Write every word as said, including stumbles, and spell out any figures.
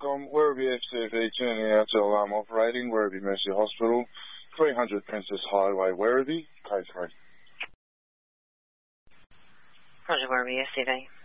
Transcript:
Falcom, Werribee F C V, turning out to alarm operating, Werribee Mercy Hospital, three hundred Princess Highway, Werribee, code three. Roger, Werribee F C V.